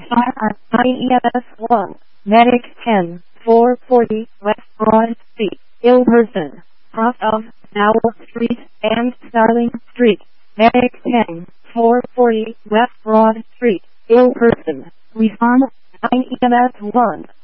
Fire 9 EMS 1, Medic 10, 440 West Broad Street, ill person, cross of Dowell Street and Starling Street, Medic 10, 440 West Broad Street, ill person, respond 9 EMS 1.